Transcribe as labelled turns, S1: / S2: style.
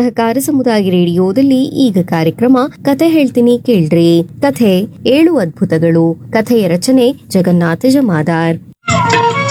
S1: ಸಹಕಾರ ಸಮುದಾಯ ರೇಡಿಯೋದಲ್ಲಿ ಈಗ ಕಾರ್ಯಕ್ರಮ ಕತೆ ಹೇಳ್ತೀನಿ ಕೇಳ್ರಿ. ಕಥೆ 7 ಅದ್ಭುತಗಳು. ಕಥೆಯ ರಚನೆ ಜಗನ್ನಾಥ ಜಮಾದಾರ್.